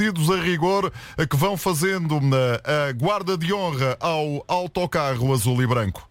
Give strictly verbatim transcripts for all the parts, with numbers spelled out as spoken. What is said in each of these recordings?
vestidos a rigor que vão fazendo a guarda de honra ao autocarro azul e branco.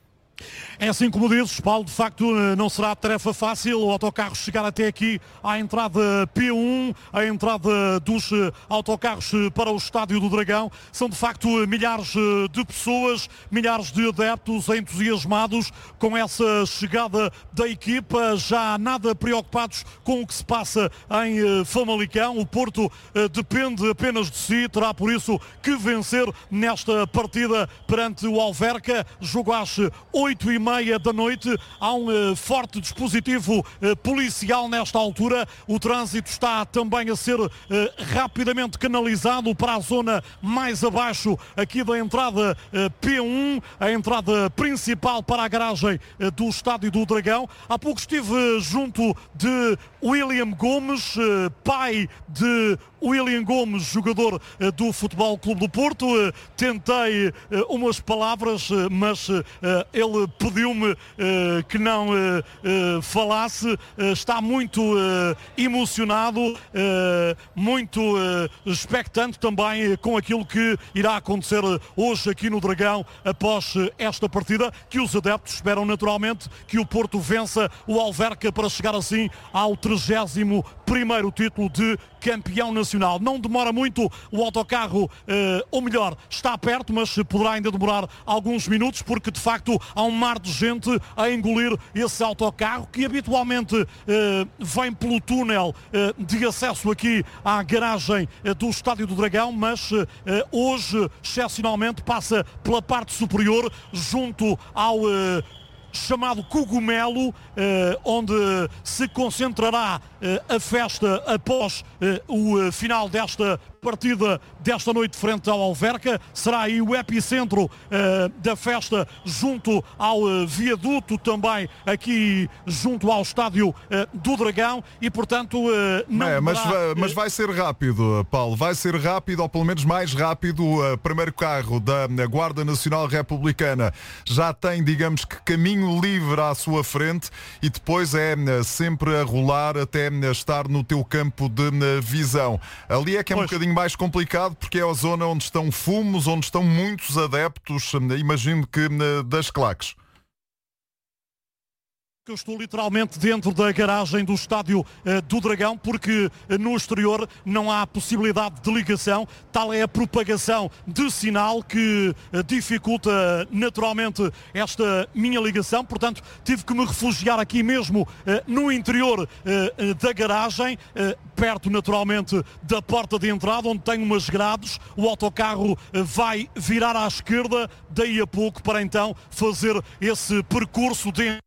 É assim como dizes, Paulo, de facto não será tarefa fácil o autocarro chegar até aqui à entrada P um, a entrada dos autocarros para o Estádio do Dragão. São de facto milhares de pessoas, milhares de adeptos entusiasmados com essa chegada da equipa, já nada preocupados com o que se passa em Famalicão. O Porto depende apenas de si, terá por isso que vencer nesta partida perante o Alverca. Jogo às oito e meia da noite. Há um uh, forte dispositivo uh, policial nesta altura. O trânsito está também a ser uh, rapidamente canalizado para a zona mais abaixo aqui da entrada uh, P um, a entrada principal para a garagem uh, do Estádio do Dragão. Há pouco estive uh, junto de William Gomes, uh, pai de William Gomes, jogador uh, do Futebol Clube do Porto. Uh, tentei uh, umas palavras, uh, mas uh, ele pediu-me uh, que não uh, uh, falasse. Uh, está muito uh, emocionado, uh, muito uh, expectante também uh, com aquilo que irá acontecer uh, hoje aqui no Dragão após uh, esta partida, que os adeptos esperam naturalmente que o Porto vença o Alverca para chegar assim ao trigésimo primeiro título de campeão nacional. Não demora muito o autocarro, eh, ou melhor, está perto, mas poderá ainda demorar alguns minutos, porque de facto há um mar de gente a engolir esse autocarro que habitualmente eh, vem pelo túnel eh, de acesso aqui à garagem eh, do Estádio do Dragão, mas eh, hoje, excepcionalmente, passa pela parte superior, junto ao eh, chamado Cogumelo, eh, onde se concentrará eh, a festa após eh, o eh, final desta partida desta noite frente ao Alverca. Será aí o epicentro uh, da festa, junto ao uh, viaduto também aqui junto ao Estádio uh, do Dragão, e portanto uh, não é, mas, deverá, mas vai ser rápido, Paulo, vai ser rápido, ou pelo menos mais rápido. O primeiro carro da Guarda Nacional Republicana já tem, digamos que, caminho livre à sua frente, e depois é sempre a rolar até estar no teu campo de visão. Ali é que é um pois. bocadinho mais complicado, porque é a zona onde estão fumos, onde estão muitos adeptos, imagino que das claques. Eu estou literalmente dentro da garagem do Estádio uh, do Dragão, porque uh, no exterior não há possibilidade de ligação. Tal é a propagação de sinal que uh, dificulta naturalmente esta minha ligação. Portanto, tive que me refugiar aqui mesmo uh, no interior uh, uh, da garagem, uh, perto naturalmente da porta de entrada, onde tem umas grades. O autocarro uh, vai virar à esquerda daí a pouco para então fazer esse percurso de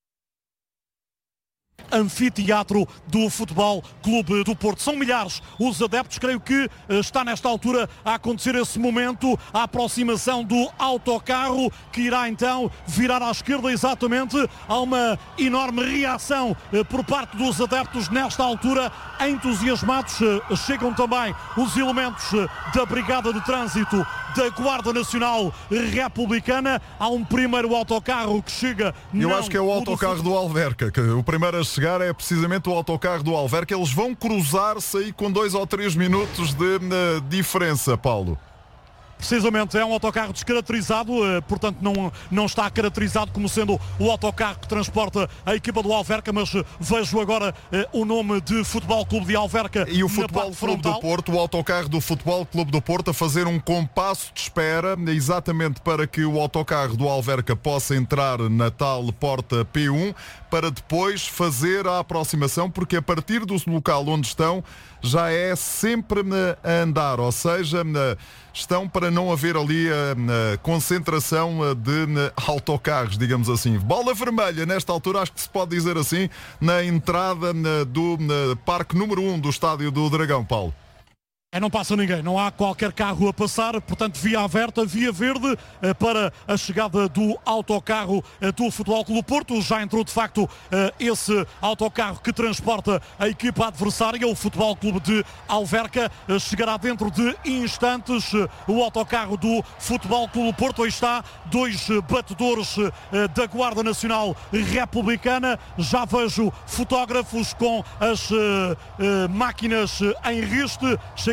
anfiteatro do Futebol Clube do Porto. São milhares os adeptos, creio que está nesta altura a acontecer esse momento, a aproximação do autocarro, que irá então virar à esquerda exatamente. Há uma enorme reação por parte dos adeptos nesta altura, entusiasmados. Chegam também os elementos da Brigada de Trânsito da Guarda Nacional Republicana. Há um primeiro autocarro que chega. Eu acho que é o autocarro do Alverca, que o primeiro a chegar é precisamente o autocarro do Alverca. Eles vão cruzar-se aí com dois ou três minutos de uh, diferença, Paulo. Precisamente, é um autocarro descaracterizado, portanto não, não está caracterizado como sendo o autocarro que transporta a equipa do Alverca, mas vejo agora o nome de Futebol Clube de Alverca. E o Futebol Clube do Porto, o autocarro do Futebol Clube do Porto, a fazer um compasso de espera, exatamente para que o autocarro do Alverca possa entrar na tal porta P um, para depois fazer a aproximação, porque a partir do local onde estão já é sempre a andar, ou seja, estão para não haver ali a, a concentração de autocarros, digamos assim. Bola vermelha, nesta altura, acho que se pode dizer assim, na entrada do parque número um do Estádio do Dragão, Paulo. É, não passa ninguém, não há qualquer carro a passar, portanto via aberta, via verde eh, para a chegada do autocarro eh, do Futebol Clube do Porto. Já entrou de facto eh, esse autocarro que transporta a equipa adversária, o Futebol Clube de Alverca. Eh, chegará dentro de instantes eh, o autocarro do Futebol Clube do Porto. Aí está, dois eh, batedores eh, da Guarda Nacional Republicana. Já vejo fotógrafos com as eh, eh, máquinas em riste. Chega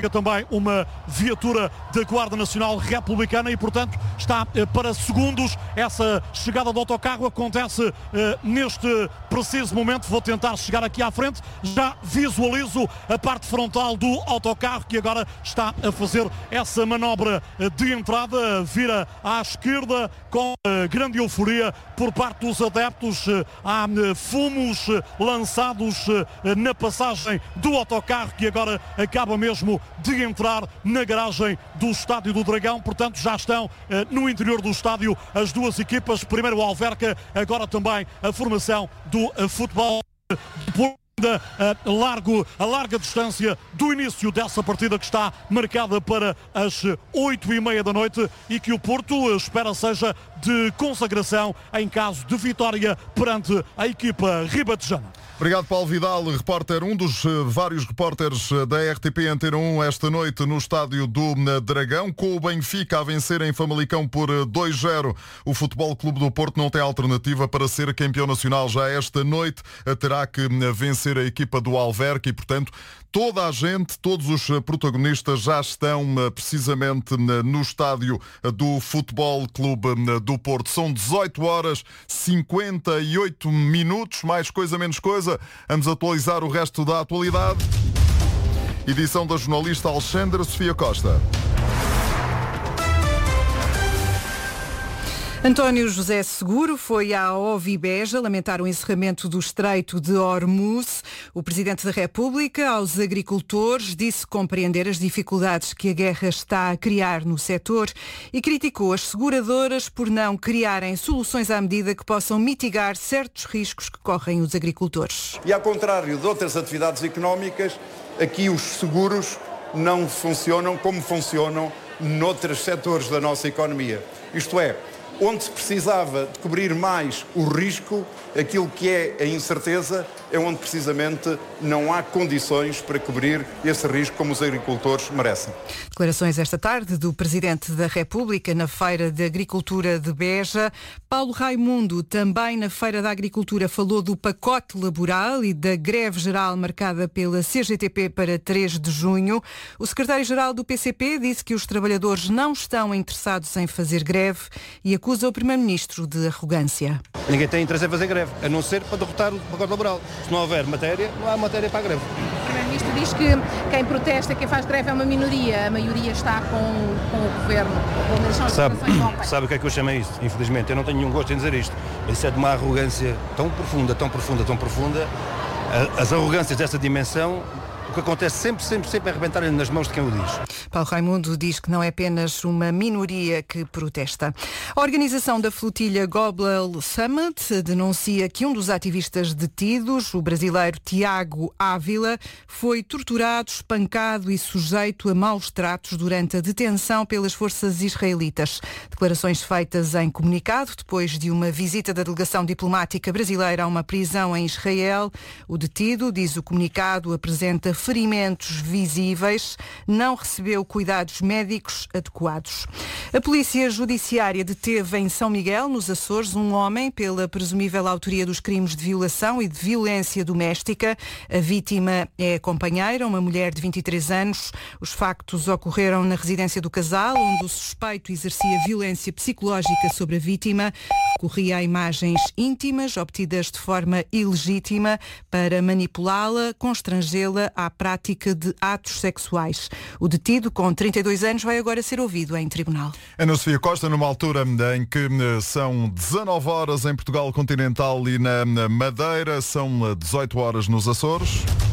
chega também uma viatura da Guarda Nacional Republicana e, portanto, está para segundos. Essa chegada do autocarro acontece neste preciso momento. Vou tentar chegar aqui à frente. Já visualizo a parte frontal do autocarro que agora está a fazer essa manobra de entrada, vira à esquerda com grande euforia por parte dos adeptos. Há fumos lançados na passagem do autocarro que agora acaba mesmo de entrar na garagem do Estádio do Dragão. Portanto, já estão no interior do estádio as duas equipas, primeiro o Alverca, agora também a formação do Futebol Porto. A, largo, a larga distância do início dessa partida que está marcada para as oito e meia da noite e que o Porto espera seja de consagração em caso de vitória perante a equipa ribatejana. Obrigado, Paulo Vidal, repórter, um dos vários repórteres da R T P Antena um esta noite no Estádio do Dragão, com o Benfica a vencer em Famalicão por dois zero. O Futebol Clube do Porto não tem alternativa para ser campeão nacional já esta noite, terá que vencer a equipa do Alverca e, portanto, toda a gente, todos os protagonistas já estão precisamente no estádio do Futebol Clube do Porto. São dezoito horas cinquenta e oito minutos, mais coisa menos coisa. Vamos atualizar o resto da atualidade. Edição da jornalista Alexandra Sofia Costa. António José Seguro foi à Ovibeja lamentar o encerramento do Estreito de Hormuz. O Presidente da República, aos agricultores, disse compreender as dificuldades que a guerra está a criar no setor e criticou as seguradoras por não criarem soluções à medida que possam mitigar certos riscos que correm os agricultores. E ao contrário de outras atividades económicas, aqui os seguros não funcionam como funcionam noutros setores da nossa economia. Isto é, onde se precisava de cobrir mais o risco, aquilo que é a incerteza, é onde precisamente não há condições para cobrir esse risco como os agricultores merecem. Declarações esta tarde do Presidente da República na Feira de Agricultura de Beja. Paulo Raimundo, também na Feira da Agricultura, falou do pacote laboral e da greve geral marcada pela C G T P para três de junho. O secretário-geral do P C P disse que os trabalhadores não estão interessados em fazer greve e acusa o Primeiro-Ministro de arrogância. Ninguém tem interesse em fazer greve, a não ser para derrotar o pacote laboral. Se não houver matéria, não há matéria para a greve. O Primeiro-Ministro diz que quem protesta, quem faz greve é uma minoria, a maioria está com, com o Governo. Sabe, sabe o que é que eu chamei isto? Infelizmente, eu não tenho nenhum gosto em dizer isto. Isso é de uma arrogância tão profunda, tão profunda, tão profunda. As arrogâncias dessa dimensão, o que acontece sempre, sempre, sempre é arrebentarem nas mãos de quem o diz. Paulo Raimundo diz que não é apenas uma minoria que protesta. A organização da flotilha Global Summit denuncia que um dos ativistas detidos, o brasileiro Tiago Ávila, foi torturado, espancado e sujeito a maus tratos durante a detenção pelas forças israelitas. Declarações feitas em comunicado depois de uma visita da delegação diplomática brasileira a uma prisão em Israel. O detido, diz o comunicado, apresenta ferimentos visíveis, não recebeu cuidados médicos adequados. A Polícia Judiciária deteve em São Miguel, nos Açores, um homem pela presumível autoria dos crimes de violação e de violência doméstica. A vítima é a companheira, uma mulher de vinte e três anos. Os factos ocorreram na residência do casal, onde o suspeito exercia violência psicológica sobre a vítima. Recorria a imagens íntimas obtidas de forma ilegítima para manipulá-la, constrangê-la à prática de atos sexuais. O detido, com trinta e dois anos, vai agora ser ouvido em tribunal. Ana Sofia Costa, numa altura em que são dezanove horas em Portugal continental e na Madeira, são dezoito horas nos Açores.